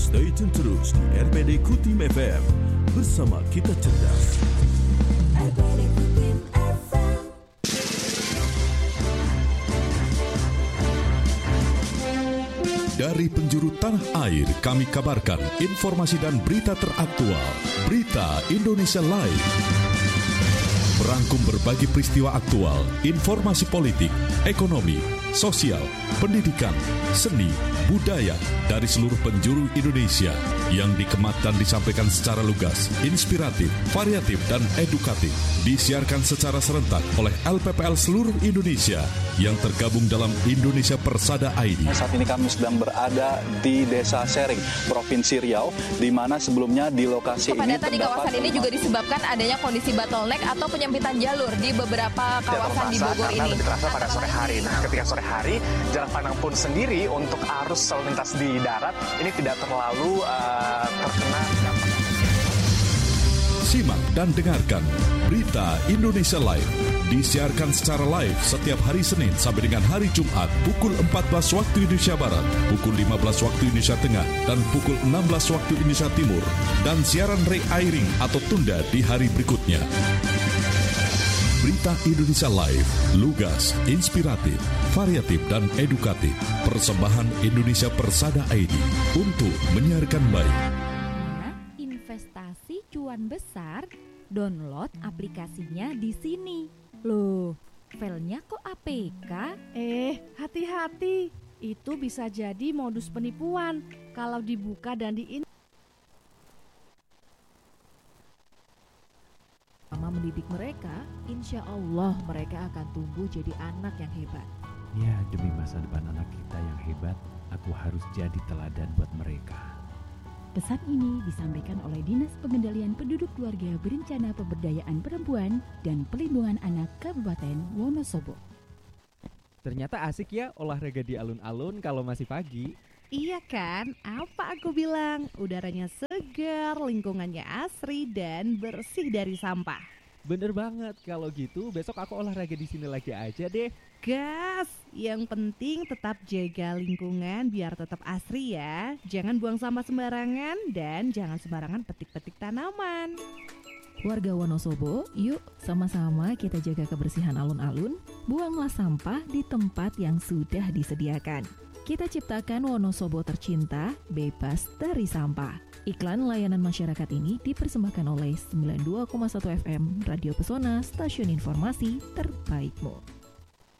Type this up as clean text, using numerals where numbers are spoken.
Stay tune terus di RPD Kutim FM. Bersama kita cerdas. RPD Kutim FM. Dari penjuru tanah air kami kabarkan informasi dan berita teraktual. Berita Indonesia Live. Merangkum berbagai peristiwa aktual, informasi politik, ekonomi, sosial, pendidikan, seni, budaya dari seluruh penjuru Indonesia yang dikemat dan disampaikan secara lugas, inspiratif, variatif, dan edukatif. Disiarkan secara serentak oleh LPPL seluruh Indonesia yang tergabung dalam Indonesia Persada ID. Saat ini kami sedang berada di Desa Sering, Provinsi Riau, di mana sebelumnya di lokasi ini kepadatan di kawasan ini juga disebabkan adanya kondisi bottleneck atau penyempitan jalur di beberapa kawasan di Bogor ini. Lebih terasa pada sore hari. Nah, ketika sore hari, jarak pandang pun sendiri untuk arus lalu lintas di darat ini tidak terlalu terkena dampak. Simak dan dengarkan Berita Indonesia Live. Disiarkan secara live setiap hari Senin sampai dengan hari Jumat pukul 14 waktu Indonesia Barat, pukul 15 waktu Indonesia Tengah, dan pukul 16 waktu Indonesia Timur. Dan siaran re-airing atau tunda di hari berikutnya. Berita Indonesia Live, lugas, inspiratif, variatif, dan edukatif. Persembahan Indonesia Persada ID untuk menyiarkan baik. Investasi cuan besar, download aplikasinya di sini. Loh, filenya kok APK? Hati-hati. Itu bisa jadi modus penipuan kalau dibuka dan Sama mendidik mereka, insya Allah mereka akan tumbuh jadi anak yang hebat. Ya, demi masa depan anak kita yang hebat, aku harus jadi teladan buat mereka. Pesan ini disampaikan oleh Dinas Pengendalian Penduduk Keluarga Berencana Pemberdayaan Perempuan dan Pelindungan Anak Kabupaten Wonosobo. Ternyata asik ya olahraga di alun-alun kalau masih pagi. Iya kan? Apa aku bilang? Udaranya segar, lingkungannya asri dan bersih dari sampah. Bener banget, kalau gitu besok aku olahraga di sini lagi aja deh. Gas, yang penting tetap jaga lingkungan biar tetap asri ya. Jangan buang sampah sembarangan dan jangan sembarangan petik-petik tanaman. Warga Wonosobo, yuk sama-sama kita jaga kebersihan alun-alun. Buanglah sampah di tempat yang sudah disediakan. Kita ciptakan Wonosobo tercinta, bebas dari sampah. Iklan layanan masyarakat ini dipersembahkan oleh 92,1 FM Radio Pesona, stasiun informasi terbaikmu.